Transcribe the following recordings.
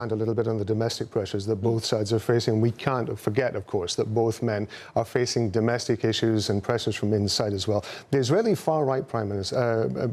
And a little bit on the domestic pressures that both sides are facing. We can't forget, of course, that both men are facing domestic issues and pressures from inside as well. The Israeli far-right Prime Minister,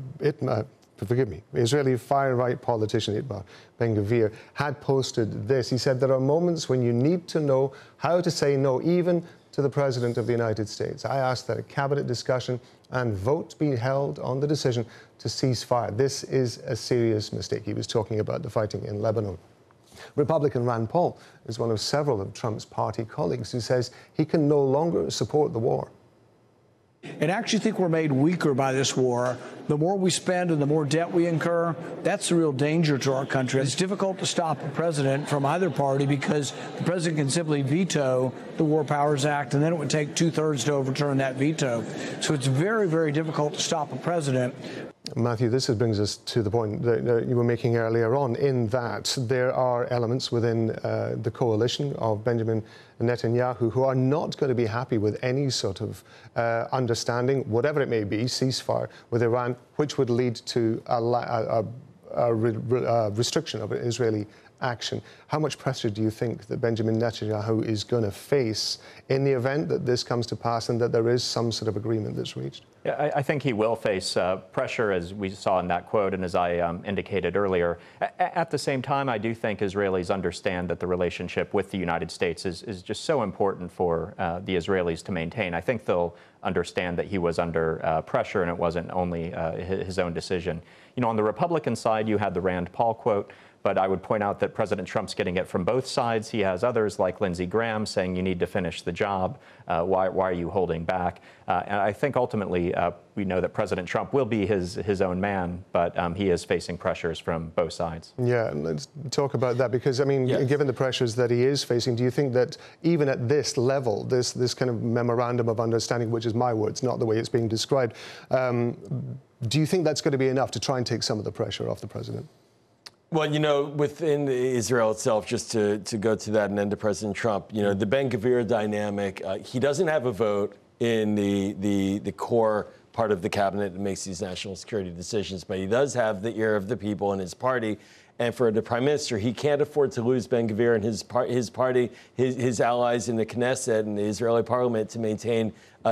Israeli far-right politician Itamar Ben-Gvir had posted this. He said, "There are moments when you need to know how to say no, even to the President of the United States. I ask that a cabinet discussion and vote be held on the decision to cease fire. This is a serious mistake." He was talking about the fighting in Lebanon. Republican Rand Paul is one of several of Trump's party colleagues who says he can no longer support the war. And I actually think we're made weaker by this war. The more we spend and the more debt we incur, that's the real danger to our country. It's difficult to stop a president from either party because the president can simply veto the War Powers Act, and then it would take 2/3 to overturn that veto. So it's very, very difficult to stop a president. Matthew, this brings us to the point that you were making earlier on, in that there are elements within the coalition of Benjamin Netanyahu who are not going to be happy with any sort of understanding, whatever it may be, ceasefire with Iran, which would lead to a restriction of Israeli action. How much pressure do you think that Benjamin Netanyahu is going to face in the event that this comes to pass and that there is some sort of agreement that's reached? Yeah, I think he will face pressure, as we saw in that quote and as I indicated earlier. At the same time, I do think Israelis understand that the relationship with the United States is just so important for the Israelis to maintain. I think they'll understand that he was under pressure and it wasn't only his own decision. You know, on the Republican side, you had the Rand Paul quote. But I would point out that President Trump's getting it from both sides. He has others like Lindsey Graham saying you need to finish the job. Why are you holding back? And I think ultimately we know that President Trump will be his own man, but he is facing pressures from both sides. Yeah, let's talk about that because, I mean, yes, given the pressures that he is facing, do you think that even at this level, this kind of memorandum of understanding, which is my words, not the way it's being described, do you think that's going to be enough to try and take some of the pressure off the president? Well, you know, within Israel itself, just to go to that and end to President Trump, you know, the Ben-Gvir dynamic, he doesn't have a vote in the core part of the cabinet that makes these national security decisions, but he does have the ear of the people in his party. And for the prime minister, he can't afford to lose Ben-Gvir and his party, his allies in the Knesset and the Israeli parliament to maintain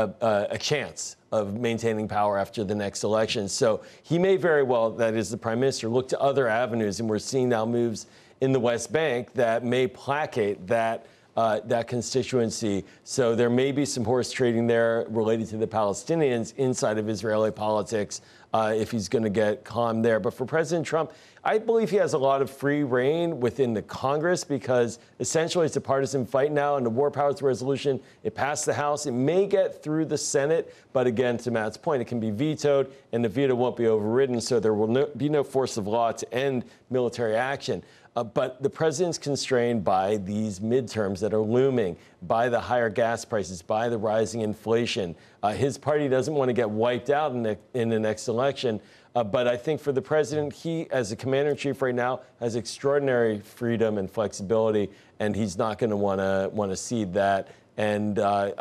a chance of maintaining power after the next election. So he may very well, that is the prime minister, look to other avenues. And we're seeing now moves in the West Bank that may placate that constituency. So there may be some horse trading there related to the Palestinians inside of Israeli politics if he's going to get calm there. But for President Trump, I believe he has a lot of free reign within the Congress because essentially it's a partisan fight now, and the War Powers Resolution, it passed the House. It may get through the Senate, but again, to Matt's point, it can be vetoed, and the veto won't be overridden, so there will be no force of law to end military action. But the president's constrained by these midterms that are looming, by the higher gas prices, by the rising inflation. His party doesn't want to get wiped out in the next election. But I think for the president, he, as a commander-in-chief right now, has extraordinary freedom and flexibility, and he's not going to want to cede that. And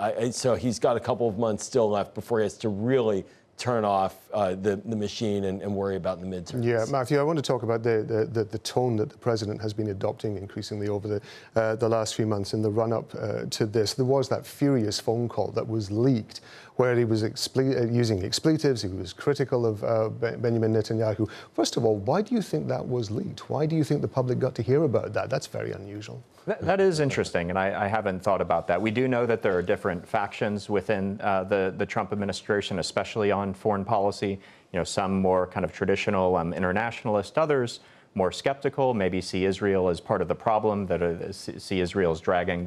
so he's got a couple of months still left before he has to really turn off the machine and worry about the midterms. Yeah, Matthew, I want to talk about the tone that the president has been adopting increasingly over the last few months in the run-up to this. There was that furious phone call that was leaked where he was using expletives. He was critical of Benjamin Netanyahu. First of all, why do you think that was leaked? Why do you think the public got to hear about that? That's very unusual. That is interesting, and I haven't thought about that. We do know that there are different factions within the Trump administration, especially on foreign policy. You know, some more kind of traditional internationalist, others more skeptical, maybe see Israel as part of the problem, that see Israel as dragging